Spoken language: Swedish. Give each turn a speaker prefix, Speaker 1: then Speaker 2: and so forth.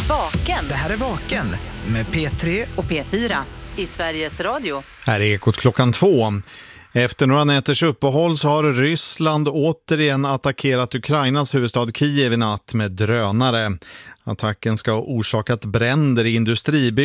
Speaker 1: Vaken.
Speaker 2: Det här är Vaken med P3
Speaker 1: och P4 i Sveriges Radio.
Speaker 3: Här är Ekot 2:00. Efter några nätters uppehåll så har Ryssland återigen attackerat Ukrainas huvudstad Kiev i natt med drönare. Attacken ska ha orsakat bränder i industribyggen